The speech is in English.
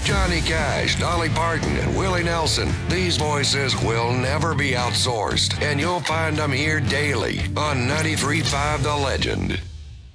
Johnny Cash, Dolly Parton, and Willie Nelson. These voices will never be outsourced, and you'll find them here daily on 93.5 The Legend.